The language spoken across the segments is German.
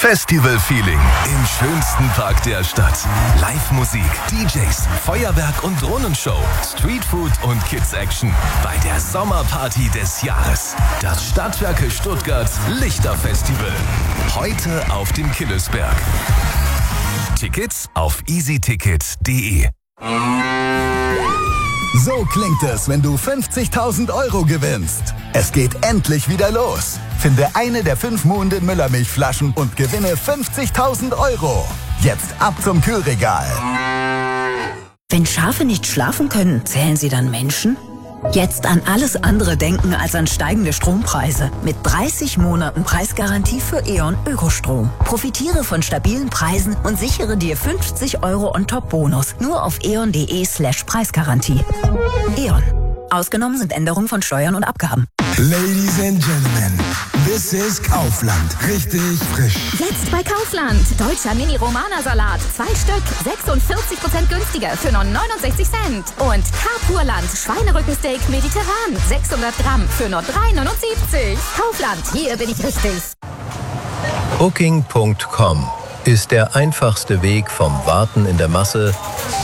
Festival-Feeling im schönsten Park der Stadt. Live-Musik, DJs, Feuerwerk und Drohnenshow, Streetfood und Kids-Action bei der Sommerparty des Jahres. Das Stadtwerke Stuttgart Lichterfestival. Heute auf dem Killesberg. Tickets auf easyticket.de. So klingt es, wenn du 50.000 € gewinnst. Es geht endlich wieder los. Finde eine der 5 Muhende Müllermilchflaschen und gewinne 50.000 €. Jetzt ab zum Kühlregal. Wenn Schafe nicht schlafen können, zählen sie dann Menschen? Jetzt an alles andere denken als an steigende Strompreise. Mit 30 Monaten Preisgarantie für E.ON Ökostrom. Profitiere von stabilen Preisen und sichere dir 50 € on-top-Bonus. Nur auf eon.de/Preisgarantie. E.ON. Ausgenommen sind Änderungen von Steuern und Abgaben. Ladies and Gentlemen, this is Kaufland. Richtig frisch. Jetzt bei Kaufland. Deutscher Mini-Romana-Salat. 2 Stück. 46% günstiger für nur 69 Cent. Und Carpurland. Schweinerückensteak mediterran. 600 Gramm für nur 3,79. Kaufland. Hier bin ich richtig. Booking.com ist der einfachste Weg vom Warten in der Masse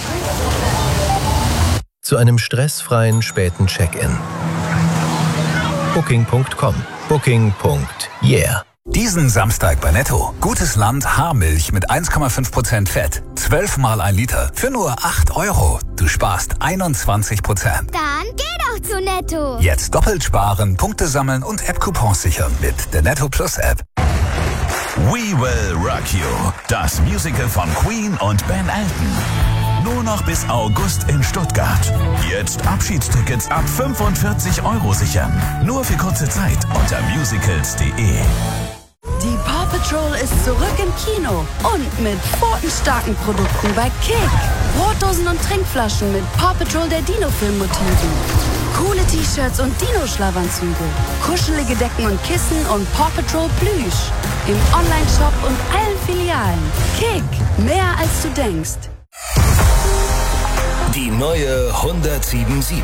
zu einem stressfreien späten Check-in. Booking.com. Booking.yeah. Diesen Samstag bei Netto. Gutes Land Haarmilch mit 1,5% Fett. 12 mal 1 Liter für nur 8 €. Du sparst 21%. Dann geh doch zu Netto. Jetzt doppelt sparen, Punkte sammeln und App-Coupons sichern mit der Netto Plus App. We Will Rock You. Das Musical von Queen und Ben Elton. Nur noch bis August in Stuttgart. Jetzt Abschiedstickets ab 45 € sichern. Nur für kurze Zeit unter musicals.de. Die Paw Patrol ist zurück im Kino und mit pfotenstarken Produkten bei Kick. Brotdosen und Trinkflaschen mit Paw Patrol der Dino-Film-Motiven. Coole T-Shirts und Dino-Schlafanzüge. Kuschelige Decken und Kissen und Paw Patrol Plüsch. Im Online-Shop und allen Filialen. Kick, mehr als du denkst. Die neue 107.7.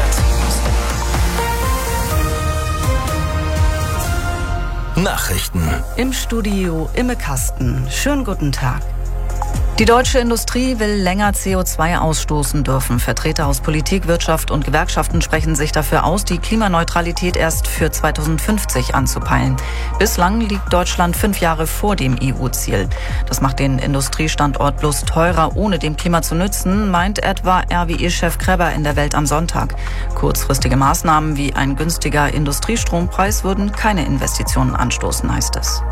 Nachrichten. Im Studio Imme Kasten. Schönen guten Tag. Die deutsche Industrie will länger CO2 ausstoßen dürfen. Vertreter aus Politik, Wirtschaft und Gewerkschaften sprechen sich dafür aus, die Klimaneutralität erst für 2050 anzupeilen. Bislang liegt Deutschland 5 Jahre vor dem EU-Ziel. Das macht den Industriestandort bloß teurer, ohne dem Klima zu nützen, meint etwa RWE-Chef Kreber in der Welt am Sonntag. Kurzfristige Maßnahmen wie ein günstiger Industriestrompreis würden keine Investitionen anstoßen, heißt es.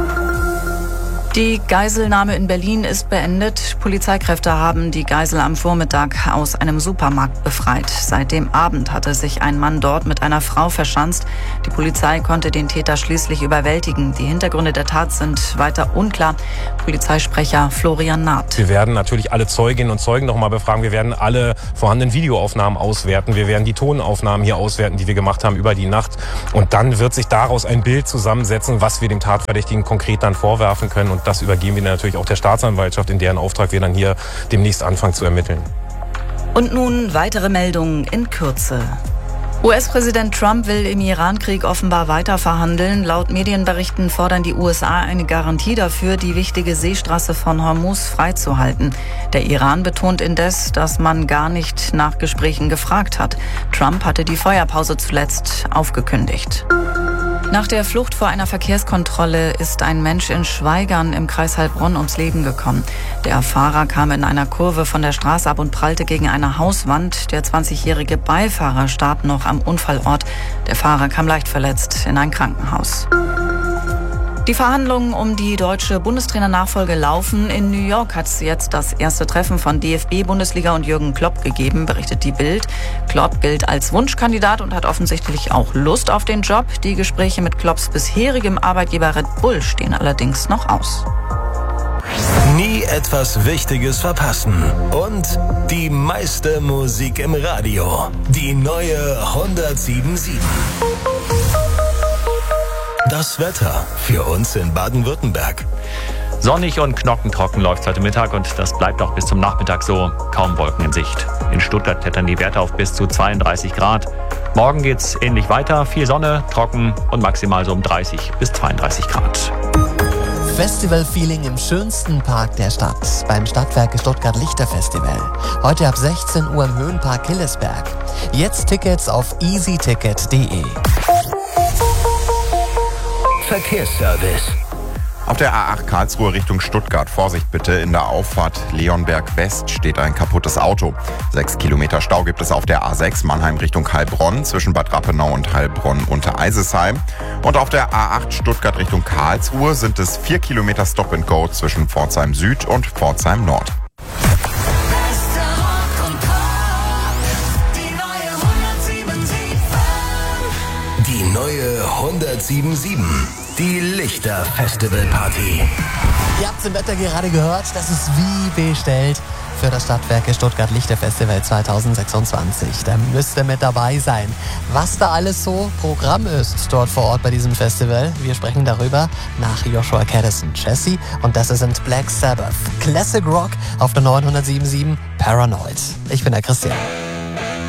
Die Geiselnahme in Berlin ist beendet. Polizeikräfte haben die Geisel am Vormittag aus einem Supermarkt befreit. Seit dem Abend hatte sich ein Mann dort mit einer Frau verschanzt. Die Polizei konnte den Täter schließlich überwältigen. Die Hintergründe der Tat sind weiter unklar. Polizeisprecher Florian Naht. Wir werden natürlich alle Zeuginnen und Zeugen noch mal befragen. Wir werden alle vorhandenen Videoaufnahmen auswerten. Wir werden die Tonaufnahmen hier auswerten, die wir gemacht haben über die Nacht. Und dann wird sich daraus ein Bild zusammensetzen, was wir dem Tatverdächtigen konkret dann vorwerfen können. Und das übergeben wir natürlich auch der Staatsanwaltschaft, in deren Auftrag wir dann hier demnächst anfangen zu ermitteln. Und nun weitere Meldungen in Kürze. US-Präsident Trump will im Iran-Krieg offenbar weiter verhandeln. Laut Medienberichten fordern die USA eine Garantie dafür, die wichtige Seestraße von Hormuz freizuhalten. Der Iran betont indes, dass man gar nicht nach Gesprächen gefragt hat. Trump hatte die Feuerpause zuletzt aufgekündigt. Nach der Flucht vor einer Verkehrskontrolle ist ein Mensch in Schweigern im Kreis Heilbronn ums Leben gekommen. Der Fahrer kam in einer Kurve von der Straße ab und prallte gegen eine Hauswand. Der 20-jährige Beifahrer starb noch am Unfallort. Der Fahrer kam leicht verletzt in ein Krankenhaus. Die Verhandlungen um die deutsche Bundestrainer-Nachfolge laufen. In New York hat es jetzt das erste Treffen von DFB-Bundesliga und Jürgen Klopp gegeben, berichtet die Bild. Klopp gilt als Wunschkandidat und hat offensichtlich auch Lust auf den Job. Die Gespräche mit Klopps bisherigem Arbeitgeber Red Bull stehen allerdings noch aus. Nie etwas Wichtiges verpassen. Und die meiste Musik im Radio. Die neue 107.7. Das Wetter für uns in Baden-Württemberg. Sonnig und knochentrocken läuft es heute Mittag und das bleibt auch bis zum Nachmittag so. Kaum Wolken in Sicht. In Stuttgart klettern die Werte auf bis zu 32 Grad. Morgen geht's ähnlich weiter. Viel Sonne, trocken und maximal so um 30 bis 32 Grad. Festival-Feeling im schönsten Park der Stadt, beim Stadtwerke Stuttgart Lichterfestival. Heute ab 16 Uhr im Höhenpark Hillesberg. Jetzt Tickets auf easyticket.de. Verkehrsservice. Auf der A8 Karlsruhe Richtung Stuttgart. Vorsicht bitte, in der Auffahrt Leonberg West steht ein kaputtes Auto. 6 Kilometer Stau gibt es auf der A6 Mannheim Richtung Heilbronn zwischen Bad Rappenau und Heilbronn unter Eisesheim. Und auf der A8 Stuttgart Richtung Karlsruhe sind es 4 Kilometer Stop and Go zwischen Pforzheim Süd und Pforzheim Nord. Die neue 107.7. Die Lichter-Festival-Party. Ihr habt es im Wetter gerade gehört, das ist wie bestellt für das Stadtwerke Stuttgart Lichterfestival 2026. Da müsst ihr mit dabei sein. Was da alles so Programm ist dort vor Ort bei diesem Festival, wir sprechen darüber nach Joshua Caddison, Jesse und das sind Black Sabbath. Classic Rock auf der 907.7 Paranoid. Ich bin der Christian.